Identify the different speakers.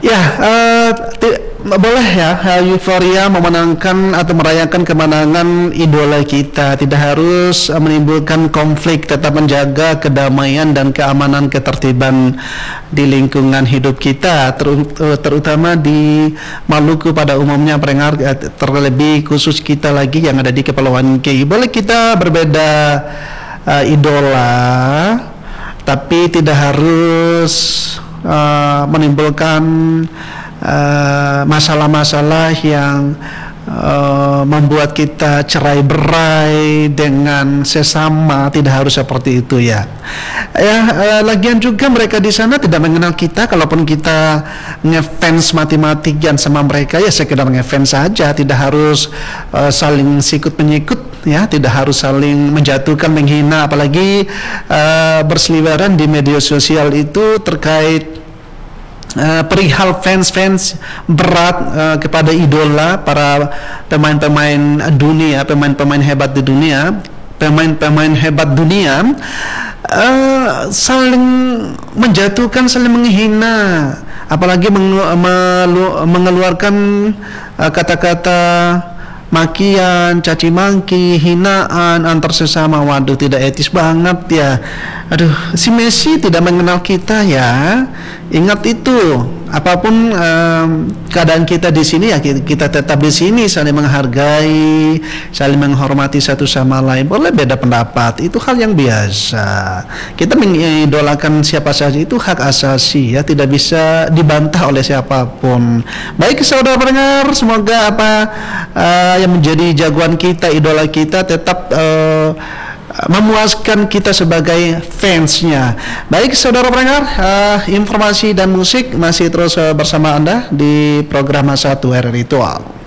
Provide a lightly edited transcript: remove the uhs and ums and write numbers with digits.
Speaker 1: Ya, boleh ya, euforia memenangkan atau merayakan kemenangan idola kita. Tidak harus menimbulkan konflik, tetap menjaga kedamaian dan keamanan ketertiban di lingkungan hidup kita, terutama di Maluku pada umumnya, pendengar, terlebih khusus kita lagi yang ada di Kepulauan K. Boleh kita berbeda idola, tapi tidak harus menimbulkan masalah-masalah yang membuat kita cerai-berai dengan sesama. Tidak harus seperti itu ya. Lagian juga mereka di sana tidak mengenal kita. Kalaupun kita ngefans mati-matian sama mereka, ya sekedar ngefans saja, tidak harus saling sikut menyikut ya, tidak harus saling menjatuhkan, menghina, apalagi berseliweran di media sosial itu terkait perihal fans berat kepada idola para pemain-pemain dunia, pemain-pemain hebat di dunia, pemain-pemain hebat dunia, saling menjatuhkan, saling menghina, apalagi mengeluarkan kata-kata makian, caci maki, hinaan antar sesama. Waduh, tidak etis banget ya. Aduh, si Messi tidak mengenal kita ya. Ingat itu. Apapun keadaan kita di sini, ya kita tetap di sini, saling menghargai, saling menghormati satu sama lain. Boleh beda pendapat, itu hal yang biasa. Kita mengidolakan siapa saja itu hak asasi ya, tidak bisa dibantah oleh siapapun. Baik saudara pendengar, semoga apa yang menjadi jagoan kita, idola kita tetap memuaskan kita sebagai fansnya. Baik saudara pendengar, informasi dan musik masih terus bersama Anda di program Satu Hari Ritual.